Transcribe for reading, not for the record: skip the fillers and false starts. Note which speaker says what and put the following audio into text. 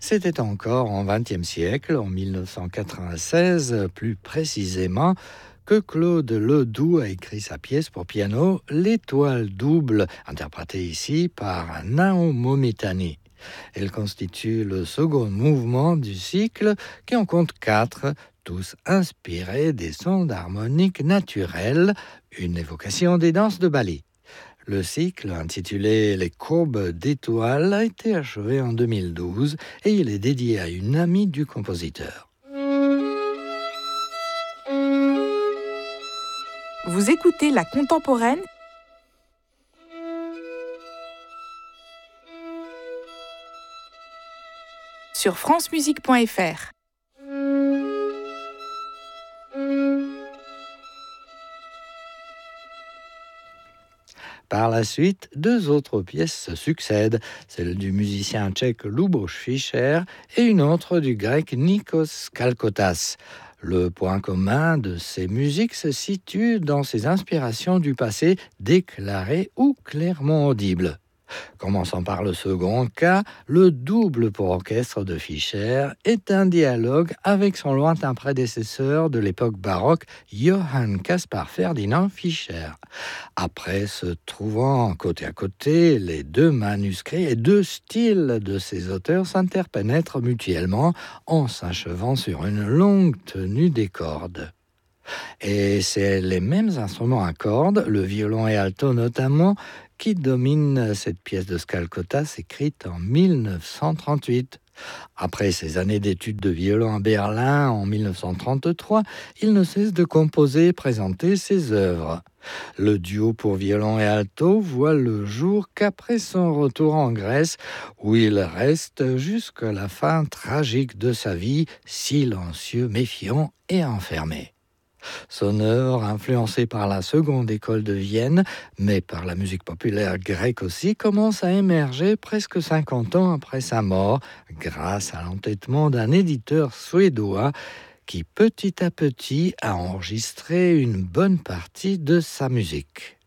Speaker 1: C'était encore en XXe siècle, en 1996 plus précisément, que Claude Ledoux a écrit sa pièce pour piano L'Étoile double, interprétée ici par Nao Momitani. Elle constitue le second mouvement du cycle qui en compte 4, tous inspirés des sons d'harmonique naturelle, une évocation des danses de Bali. Le cycle, intitulé Les courbes d'étoiles, a été achevé en 2012 et il est dédié à une amie du compositeur.
Speaker 2: Vous écoutez La Contemporaine sur francemusique.fr.
Speaker 1: Par la suite, 2 autres pièces se succèdent, celle du musicien tchèque Luboš Fischer et une autre du grec Nikos Kalkotas. Le point commun de ces musiques se situe dans ses inspirations du passé déclarées ou clairement audibles. Commençons par le second cas, le double pour orchestre de Fischer est un dialogue avec son lointain prédécesseur de l'époque baroque, Johann Caspar Ferdinand Fischer. Après se trouvant côté à côté, les 2 manuscrits et 2 styles de ces auteurs s'interpénètrent mutuellement en s'achevant sur une longue tenue des cordes. Et c'est les mêmes instruments à cordes, le violon et alto notamment, qui dominent cette pièce de Skalkotas écrite en 1938. Après ses années d'études de violon à Berlin en 1933, il ne cesse de composer et présenter ses œuvres. Le duo pour violon et alto voit le jour qu'après son retour en Grèce, où il reste jusqu'à la fin tragique de sa vie, silencieux, méfiant et enfermé. Son œuvre, influencée par la seconde école de Vienne, mais par la musique populaire grecque aussi, commence à émerger presque 50 ans après sa mort, grâce à l'entêtement d'un éditeur suédois qui petit à petit a enregistré une bonne partie de sa musique.